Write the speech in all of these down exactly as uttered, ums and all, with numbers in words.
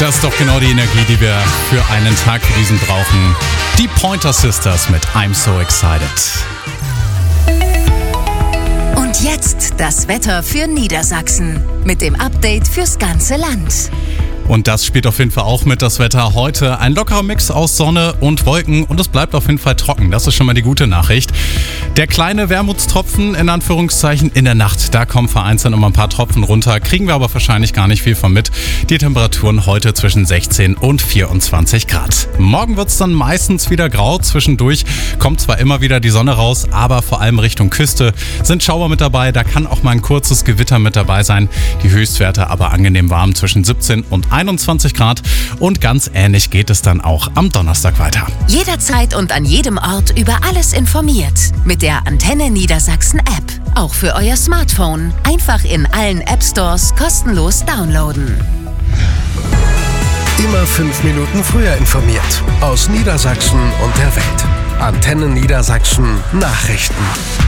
Das ist doch genau die Energie, die wir für einen Tag wie diesen brauchen. Die Pointer Sisters mit I'm So Excited. Und jetzt das Wetter für Niedersachsen mit dem Update fürs ganze Land. Und das spielt auf jeden Fall auch mit, das Wetter heute. Ein lockerer Mix aus Sonne und Wolken und es bleibt auf jeden Fall trocken. Das ist schon mal die gute Nachricht. Der kleine Wermutstropfen, in Anführungszeichen, in der Nacht. Da kommen vereinzelt noch mal ein paar Tropfen runter. Kriegen wir aber wahrscheinlich gar nicht viel von mit. Die Temperaturen heute zwischen sechzehn und vierundzwanzig Grad. Morgen wird es dann meistens wieder grau. Zwischendurch kommt zwar immer wieder die Sonne raus, aber vor allem Richtung Küste sind Schauer mit dabei. Da kann auch mal ein kurzes Gewitter mit dabei sein. Die Höchstwerte aber angenehm warm zwischen siebzehn und einundzwanzig Grad. Und ganz ähnlich geht es dann auch am Donnerstag weiter. Jederzeit und an jedem Ort über alles informiert. Mit der Antenne Niedersachsen App. Auch für euer Smartphone. Einfach in allen App Stores kostenlos downloaden. Immer fünf Minuten früher informiert. Aus Niedersachsen und der Welt. Antenne Niedersachsen Nachrichten.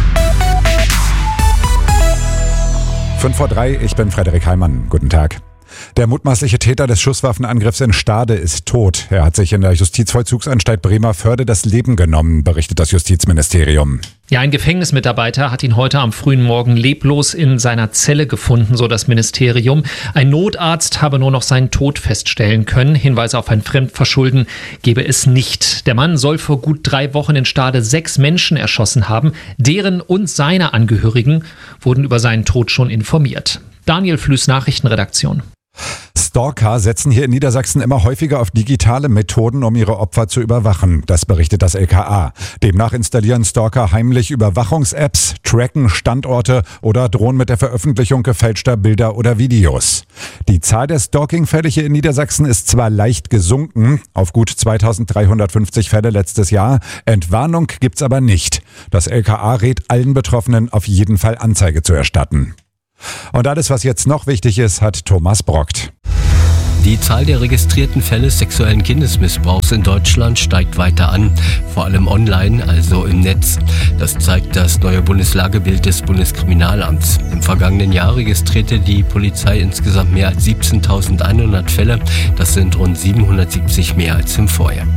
fünf vor drei, ich bin Frederik Heimann. Guten Tag. Der mutmaßliche Täter des Schusswaffenangriffs in Stade ist tot. Er hat sich in der Justizvollzugsanstalt Bremervörde das Leben genommen, berichtet das Justizministerium. Ja, ein Gefängnismitarbeiter hat ihn heute am frühen Morgen leblos in seiner Zelle gefunden, so das Ministerium. Ein Notarzt habe nur noch seinen Tod feststellen können. Hinweise auf ein Fremdverschulden gebe es nicht. Der Mann soll vor gut drei Wochen in Stade sechs Menschen erschossen haben. Deren und seine Angehörigen wurden über seinen Tod schon informiert. Daniel Flüß, Nachrichtenredaktion. Stalker setzen hier in Niedersachsen immer häufiger auf digitale Methoden, um ihre Opfer zu überwachen. Das berichtet das L K A. Demnach installieren Stalker heimlich Überwachungs-Apps, tracken Standorte oder drohen mit der Veröffentlichung gefälschter Bilder oder Videos. Die Zahl der Stalking-Fälle hier in Niedersachsen ist zwar leicht gesunken, auf gut zweitausenddreihundertfünfzig Fälle letztes Jahr. Entwarnung gibt's aber nicht. Das L K A rät allen Betroffenen, auf jeden Fall Anzeige zu erstatten. Und alles, was jetzt noch wichtig ist, hat Thomas Brockt. Die Zahl der registrierten Fälle sexuellen Kindesmissbrauchs in Deutschland steigt weiter an, vor allem online, also im Netz. Das zeigt das neue Bundeslagebild des Bundeskriminalamts. Im vergangenen Jahr registrierte die Polizei insgesamt mehr als siebzehntausendeinhundert Fälle. Das sind rund siebenhundertsiebzig mehr als im Vorjahr.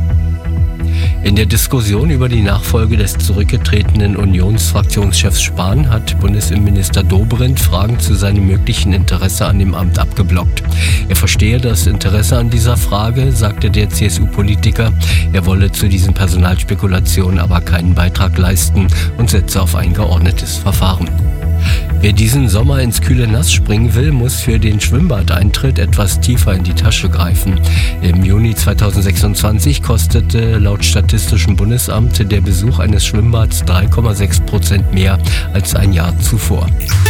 In der Diskussion über die Nachfolge des zurückgetretenen Unionsfraktionschefs Spahn hat Bundesinnenminister Dobrindt Fragen zu seinem möglichen Interesse an dem Amt abgeblockt. Er verstehe das Interesse an dieser Frage, sagte der C S U-Politiker. Er wolle zu diesen Personalspekulationen aber keinen Beitrag leisten und setze auf ein geordnetes Verfahren. Wer diesen Sommer ins kühle Nass springen will, muss für den Schwimmbadeintritt etwas tiefer in die Tasche greifen. Im Juni zweitausendsechsundzwanzig kostete laut Statistischem Bundesamt der Besuch eines Schwimmbads drei Komma sechs Prozent mehr als ein Jahr zuvor.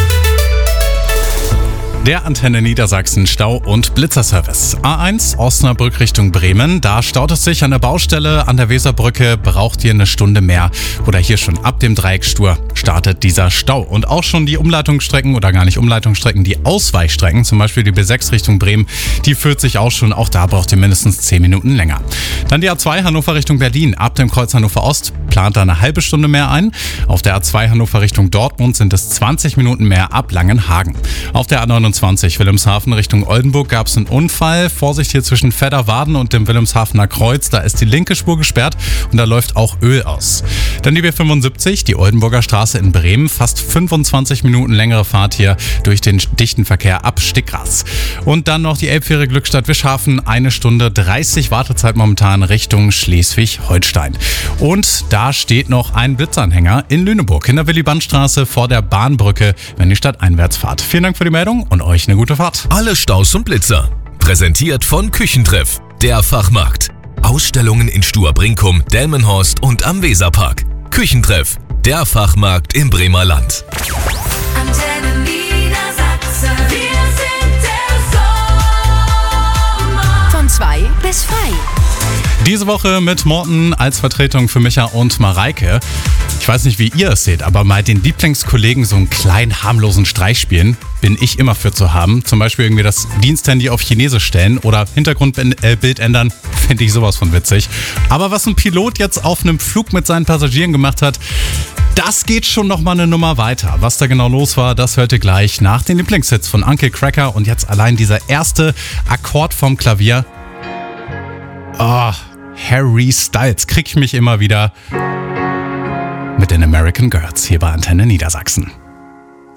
Der Antenne Niedersachsen Stau- und Blitzerservice. A eins Osnabrück Richtung Bremen. Da staut es sich an der Baustelle an der Weserbrücke. Braucht ihr eine Stunde mehr. Oder hier schon ab dem Dreieckstur startet dieser Stau. Und auch schon die Umleitungsstrecken oder gar nicht Umleitungsstrecken, die Ausweichstrecken, zum Beispiel die B sechs Richtung Bremen, die führt sich auch schon. Auch da braucht ihr mindestens zehn Minuten länger. Dann die A zwei Hannover Richtung Berlin. Ab dem Kreuz Hannover Ost plant da eine halbe Stunde mehr ein. Auf der A zwei Hannover Richtung Dortmund sind es zwanzig Minuten mehr ab Langenhagen. Auf der A neunundzwanzig Wilhelmshaven Richtung Oldenburg gab es einen Unfall. Vorsicht hier zwischen Fedderwarden und dem Wilhelmshavener Kreuz. Da ist die linke Spur gesperrt und da läuft auch Öl aus. Dann die B fünfundsiebzig, die Oldenburger Straße in Bremen. Fast fünfundzwanzig Minuten längere Fahrt hier durch den dichten Verkehr ab Stickgras. Und dann noch die Elbfähre Glückstadt-Wischhafen. Eine Stunde dreißig Wartezeit momentan Richtung Schleswig-Holstein. Und da steht noch ein Blitzanhänger in Lüneburg in der Willy-Brandt-Straße vor der Bahnbrücke, wenn die Stadt einwärts fahrt. Vielen Dank für die Meldung und euch eine gute Fahrt. Alle Staus und Blitzer. Präsentiert von Küchentreff, der Fachmarkt. Ausstellungen in Stuhr-Brinkum, Delmenhorst und am Weserpark. Küchentreff, der Fachmarkt im Bremer Land. Antenne Niedersachsen. Wir sind der Sommer. Von zwei bis frei. Diese Woche mit Morten als Vertretung für Micha und Mareike. Ich weiß nicht, wie ihr es seht, aber mal den Lieblingskollegen so einen kleinen, harmlosen Streich spielen, bin ich immer für zu haben. Zum Beispiel irgendwie das Diensthandy auf Chinesisch stellen oder Hintergrundbild ändern, finde ich sowas von witzig. Aber was ein Pilot jetzt auf einem Flug mit seinen Passagieren gemacht hat, das geht schon noch mal eine Nummer weiter. Was da genau los war, das hört ihr gleich nach den Lieblingshits von Uncle Cracker. Und jetzt allein dieser erste Akkord vom Klavier, Oh, Harry Styles, krieg ich mich immer wieder mit den American Girls hier bei Antenne Niedersachsen.